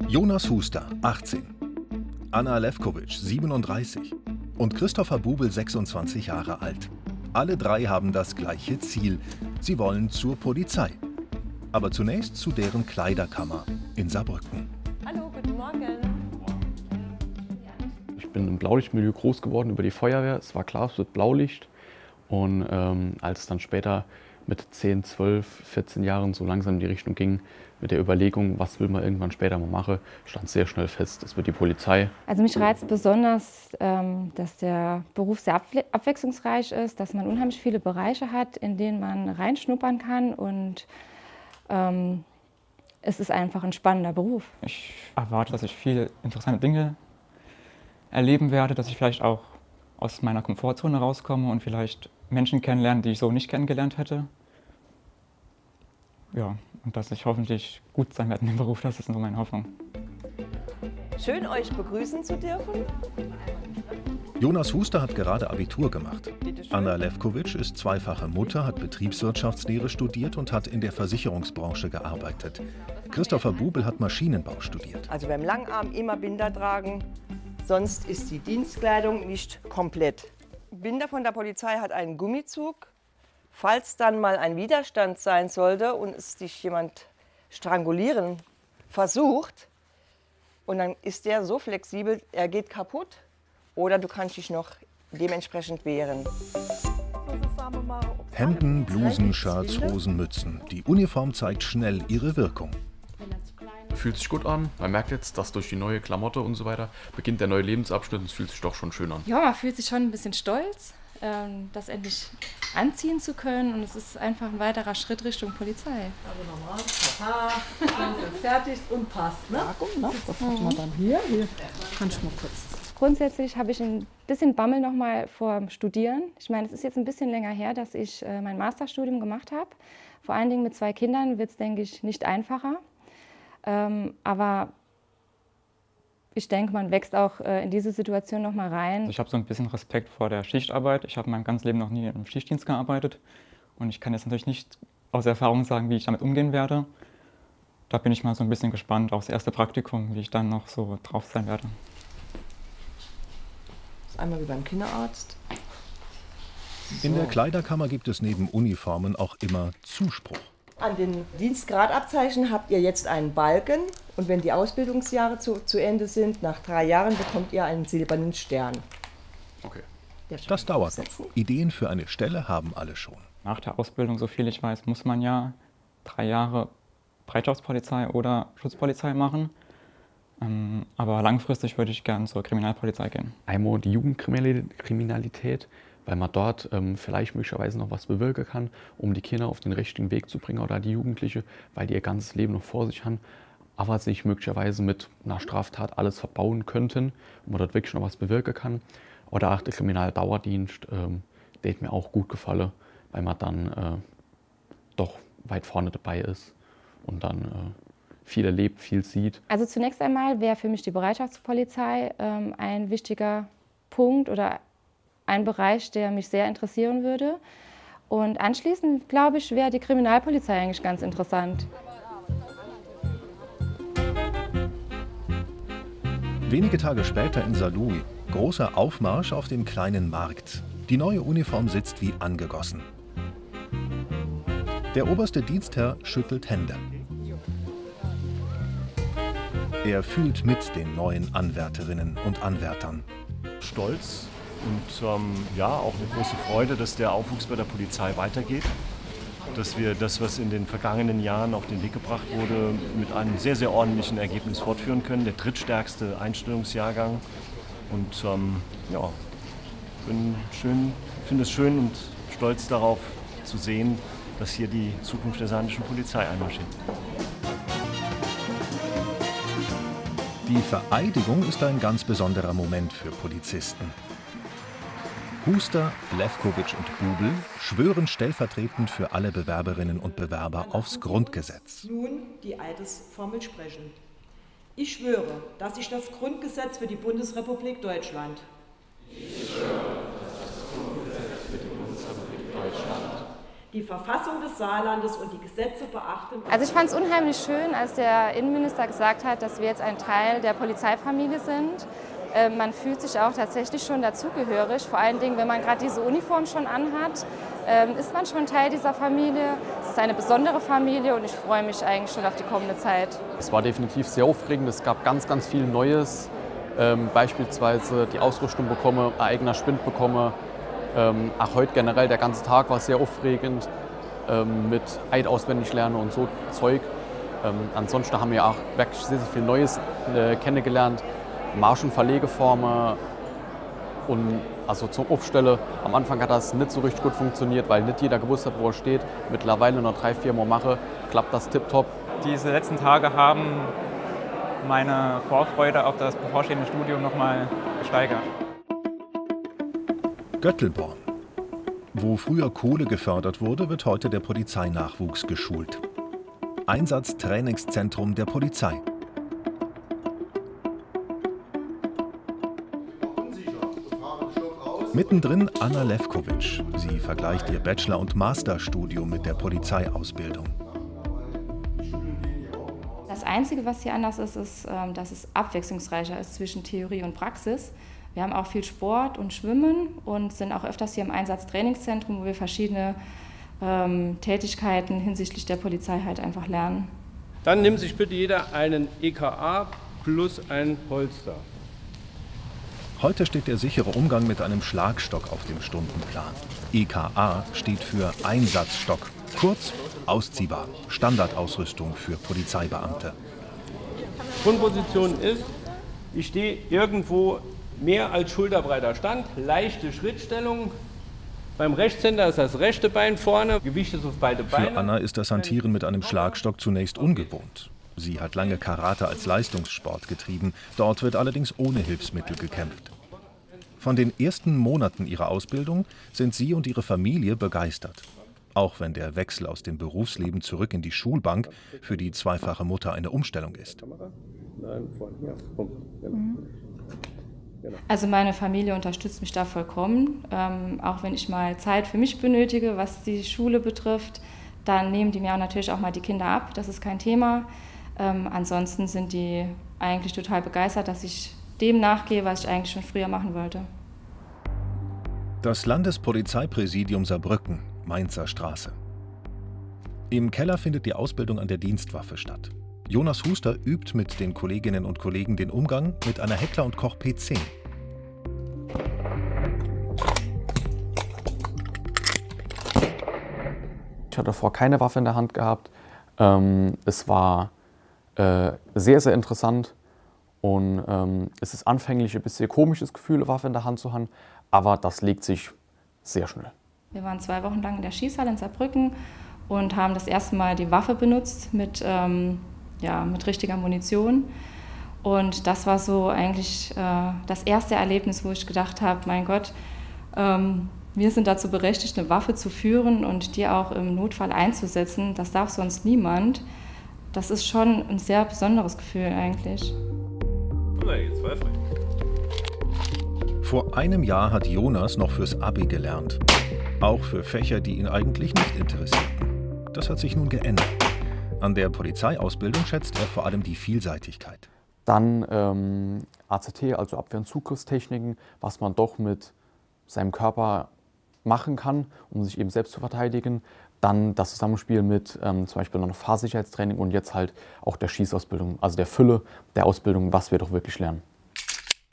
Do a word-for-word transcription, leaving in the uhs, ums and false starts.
Jonas Huster, achtzehn, Anna Lewkowicz, siebenunddreißig und Christopher Bubel, sechsundzwanzig Jahre alt. Alle drei haben das gleiche Ziel. Sie wollen zur Polizei. Aber zunächst zu deren Kleiderkammer in Saarbrücken. Hallo, guten Morgen. Ich bin im Blaulichtmilieu groß geworden über die Feuerwehr. Es war klar, es wird Blaulicht. Und ähm, als es dann später mit zehn, zwölf, vierzehn Jahren so langsam in die Richtung ging, mit der Überlegung, was will man irgendwann später mal machen, stand sehr schnell fest, es wird die Polizei. Also mich reizt besonders, ähm, dass der Beruf sehr abwechslungsreich ist, dass man unheimlich viele Bereiche hat, in denen man reinschnuppern kann, und ähm, es ist einfach ein spannender Beruf. Ich erwarte, dass ich viele interessante Dinge erleben werde, dass ich vielleicht auch aus meiner Komfortzone rauskomme und vielleicht Menschen kennenlernen, die ich so nicht kennengelernt hätte. Ja, und dass ich hoffentlich gut sein werde in dem Beruf, das ist so meine Hoffnung. Schön, euch begrüßen zu dürfen. Jonas Huster hat gerade Abitur gemacht. Anna Lewkowicz ist zweifache Mutter, hat Betriebswirtschaftslehre studiert und hat in der Versicherungsbranche gearbeitet. Christopher Bubel hat Maschinenbau studiert. Also beim Langarm immer Binder tragen, sonst ist die Dienstkleidung nicht komplett. Binder von der Polizei hat einen Gummizug. Falls dann mal ein Widerstand sein sollte und es dich jemand strangulieren versucht, und dann ist der so flexibel, er geht kaputt, oder du kannst dich noch dementsprechend wehren. Hemden, Blusen, Shirts, Hosen, Mützen. Die Uniform zeigt schnell ihre Wirkung. Fühlt sich gut an. Man merkt jetzt, dass durch die neue Klamotte und so weiter beginnt der neue Lebensabschnitt und es fühlt sich doch schon schön an. Ja, man fühlt sich schon ein bisschen stolz, das endlich anziehen zu können, und es ist einfach ein weiterer Schritt Richtung Polizei. Also nochmal, haha, dann ist fertig und passt, ne? Ja, gut, ne? Das macht man dann hier, hier. Kann ich mal kurz. Grundsätzlich habe ich ein bisschen Bammel noch mal vor dem Studieren. Ich meine, es ist jetzt ein bisschen länger her, dass ich äh, mein Masterstudium gemacht habe. Vor allen Dingen mit zwei Kindern wird es, denke ich, nicht einfacher. Ähm, aber ich denke, man wächst auch äh, in diese Situation noch mal rein. Also ich habe so ein bisschen Respekt vor der Schichtarbeit. Ich habe mein ganzes Leben noch nie im Schichtdienst gearbeitet. Und ich kann jetzt natürlich nicht aus Erfahrung sagen, wie ich damit umgehen werde. Da bin ich mal so ein bisschen gespannt aufs erste Praktikum, wie ich dann noch so drauf sein werde. Das ist einmal wie beim Kinderarzt. So. In der Kleiderkammer gibt es neben Uniformen auch immer Zuspruch. An den Dienstgradabzeichen habt ihr jetzt einen Balken, und wenn die Ausbildungsjahre zu, zu Ende sind, nach drei Jahren bekommt ihr einen silbernen Stern. Okay. Das dauert noch. Ideen für eine Stelle haben alle schon. Nach der Ausbildung, so viel ich weiß, muss man ja drei Jahre Bereitschaftspolizei oder Schutzpolizei machen. Ähm, aber langfristig würde ich gerne zur Kriminalpolizei gehen. Einmal die Jugendkriminalität, weil man dort ähm, vielleicht möglicherweise noch was bewirken kann, um die Kinder auf den richtigen Weg zu bringen, oder die Jugendliche, weil die ihr ganzes Leben noch vor sich haben, aber sich möglicherweise mit einer Straftat alles verbauen könnten und man dort wirklich noch was bewirken kann. Oder auch der Kriminaldauerdienst, ähm, der hat mir auch gut gefallen, weil man dann äh, doch weit vorne dabei ist und dann äh, viel erlebt, viel sieht. Also zunächst einmal wäre für mich die Bereitschaftspolizei ähm, ein wichtiger Punkt oder ein Bereich, der mich sehr interessieren würde. Und anschließend, glaube ich, wäre die Kriminalpolizei eigentlich ganz interessant. Wenige Tage später in Saarlouis. Großer Aufmarsch auf dem kleinen Markt. Die neue Uniform sitzt wie angegossen. Der oberste Dienstherr schüttelt Hände. Er fühlt mit den neuen Anwärterinnen und Anwärtern. Stolz und ähm, ja, auch eine große Freude, dass der Aufwuchs bei der Polizei weitergeht. Dass wir das, was in den vergangenen Jahren auf den Weg gebracht wurde, mit einem sehr, sehr ordentlichen Ergebnis fortführen können. Der drittstärkste Einstellungsjahrgang. Und ähm, ja, bin schön, finde es schön und stolz darauf zu sehen, dass hier die Zukunft der saarländischen Polizei einmarschiert. Die Vereidigung ist ein ganz besonderer Moment für Polizisten. Huster, Lewkowicz und Bubel schwören stellvertretend für alle Bewerberinnen und Bewerber aufs Grundgesetz. Nun die Eidesformel sprechen. Ich schwöre, dass ich das Grundgesetz für die Bundesrepublik Deutschland, ich schwöre, dass ich das Grundgesetz für die Bundesrepublik Deutschland, die Verfassung des Saarlandes und die Gesetze beachten. Also ich fand es unheimlich schön, als der Innenminister gesagt hat, dass wir jetzt ein Teil der Polizeifamilie sind. Äh, man fühlt sich auch tatsächlich schon dazugehörig, vor allen Dingen, wenn man gerade diese Uniform schon anhat, äh, ist man schon Teil dieser Familie. Es ist eine besondere Familie und ich freue mich eigentlich schon auf die kommende Zeit. Es war definitiv sehr aufregend, es gab ganz, ganz viel Neues. Ähm, beispielsweise die Ausrüstung bekomme, ein eigener Spind bekomme. Ähm, auch heute generell, der ganze Tag war sehr aufregend, ähm, mit Eid auswendig lernen und so Zeug. Ähm, ansonsten haben wir auch wirklich sehr, sehr viel Neues äh, kennengelernt. Marsch- und Verlegeformen und also zum Aufstellen. Am Anfang hat das nicht so richtig gut funktioniert, weil nicht jeder gewusst hat, wo er steht. Mittlerweile noch drei, vier Mal mache, klappt das tipptopp. Diese letzten Tage haben meine Vorfreude auf das bevorstehende Studium noch mal gesteigert. Göttelborn. Wo früher Kohle gefördert wurde, wird heute der Polizeinachwuchs geschult. Einsatztrainingszentrum der Polizei. Mittendrin Anna Lefkovic. Sie vergleicht ihr Bachelor- und Masterstudium mit der Polizeiausbildung. Das Einzige, was hier anders ist, ist, dass es abwechslungsreicher ist zwischen Theorie und Praxis. Wir haben auch viel Sport und Schwimmen und sind auch öfters hier im Einsatztrainingszentrum, wo wir verschiedene ähm, Tätigkeiten hinsichtlich der Polizei halt einfach lernen. Dann nimmt sich bitte jeder einen E K A plus ein Holster. Heute steht der sichere Umgang mit einem Schlagstock auf dem Stundenplan. E K A steht für Einsatzstock, kurz ausziehbar, Standardausrüstung für Polizeibeamte. Grundposition ist, ich stehe irgendwo mehr als schulterbreiter Stand, leichte Schrittstellung. Beim Rechtshänder ist das rechte Bein vorne, Gewicht ist auf beide Beine. Für Anna ist das Hantieren mit einem Schlagstock zunächst ungewohnt. Sie hat lange Karate als Leistungssport getrieben, dort wird allerdings ohne Hilfsmittel gekämpft. Von den ersten Monaten ihrer Ausbildung sind sie und ihre Familie begeistert. Auch wenn der Wechsel aus dem Berufsleben zurück in die Schulbank für die zweifache Mutter eine Umstellung ist. Also meine Familie unterstützt mich da vollkommen. Ähm, auch wenn ich mal Zeit für mich benötige, was die Schule betrifft, dann nehmen die mir auch natürlich auch mal die Kinder ab. Das ist kein Thema. Ähm, ansonsten sind die eigentlich total begeistert, dass ich dem nachgehe, was ich eigentlich schon früher machen wollte. Das Landespolizeipräsidium Saarbrücken, Mainzer Straße. Im Keller findet die Ausbildung an der Dienstwaffe statt. Jonas Huster übt mit den Kolleginnen und Kollegen den Umgang mit einer Heckler und Koch P zehn. Ich hatte davor keine Waffe in der Hand gehabt. Ähm, es war äh, sehr, sehr interessant. Und ähm, es ist anfänglich ein bisschen komisches Gefühl, eine Waffe in der Hand zu haben, aber das legt sich sehr schnell. Wir waren zwei Wochen lang in der Schießhalle in Saarbrücken und haben das erste Mal die Waffe benutzt mit, ähm, ja, mit richtiger Munition. Und das war so eigentlich äh, das erste Erlebnis, wo ich gedacht habe, mein Gott, ähm, wir sind dazu berechtigt, eine Waffe zu führen und die auch im Notfall einzusetzen. Das darf sonst niemand. Das ist schon ein sehr besonderes Gefühl eigentlich. Vor einem Jahr hat Jonas noch fürs Abi gelernt. Auch für Fächer, die ihn eigentlich nicht interessierten. Das hat sich nun geändert. An der Polizeiausbildung schätzt er vor allem die Vielseitigkeit. Dann ähm, A Z T, also Abwehr- und Zugriffstechniken, was man doch mit seinem Körper machen kann, um sich eben selbst zu verteidigen. Dann das Zusammenspiel mit ähm, zum Beispiel noch Fahrsicherheitstraining und jetzt halt auch der Schießausbildung, also der Fülle der Ausbildung, was wir doch wirklich lernen.